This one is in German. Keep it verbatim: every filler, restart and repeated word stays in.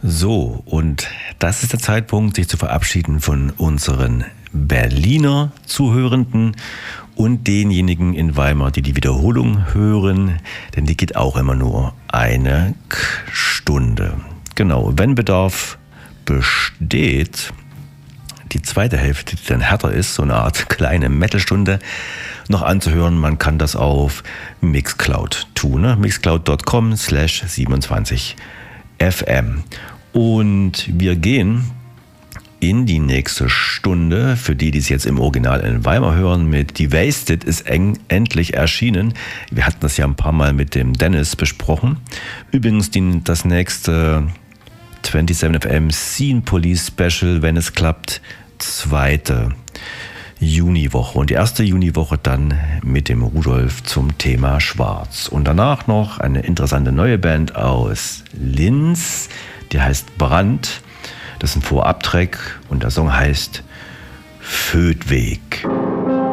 So, und das ist der Zeitpunkt, sich zu verabschieden von unseren Berliner Zuhörenden und denjenigen in Weimar, die die Wiederholung hören, denn die geht auch immer nur eine Stunde. Genau, wenn Bedarf besteht, die zweite Hälfte, die dann härter ist, so eine Art kleine Metal-Stunde, noch anzuhören. Man kann das auf Mixcloud tun, ne? mixcloud punkt com slash siebenundzwanzig F M. Und wir gehen in die nächste Stunde, für die, die es jetzt im Original in Weimar hören, mit Die Wasted ist eng, endlich erschienen. Wir hatten das ja ein paar Mal mit dem Dennis besprochen. Übrigens die, das nächste siebenundzwanzig F M Scene Police Special, wenn es klappt, zweite Juniwoche. Und die erste Juniwoche dann mit dem Rudolf zum Thema Schwarz. Und danach noch eine interessante neue Band aus Linz, die heißt Brand. Das ist ein Vorabtrack und der Song heißt Födweg.